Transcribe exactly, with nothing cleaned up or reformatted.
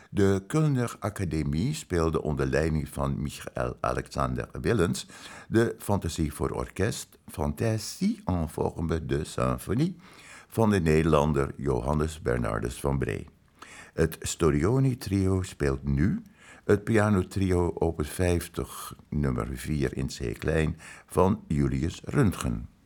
De Kölner Academie speelde onder leiding van Michael Alexander Willens de fantasie voor orkest Fantasie en forme de symphonie van de Nederlander Johannes Bernardus van Bree. Het Storioni Trio speelt nu het pianotrio opus vijftig, nummer vier in C klein van Julius Röntgen.